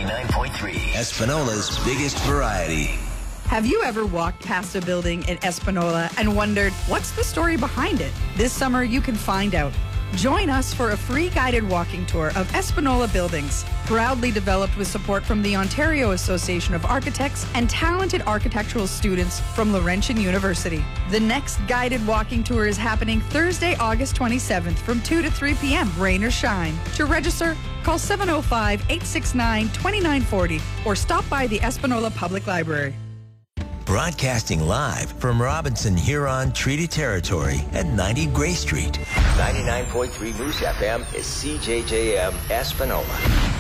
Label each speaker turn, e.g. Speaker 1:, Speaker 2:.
Speaker 1: 99.3.
Speaker 2: Espanola's biggest variety.
Speaker 3: Have you ever walked past a building in Espanola and wondered, what's the story behind it? This summer, you can find out. Join us for a free guided walking tour of Espanola buildings, proudly developed with support from the Ontario Association of Architects and talented architectural students from Laurentian University. The next guided walking tour is happening Thursday, August 27th from 2 to 3 p.m., rain or shine. To register, call 705-869-2940 or stop by the Espanola Public Library.
Speaker 2: Broadcasting live from Robinson Huron Treaty Territory at 90 Gray Street.
Speaker 1: 99.3 Moose FM is CJJM Espanola.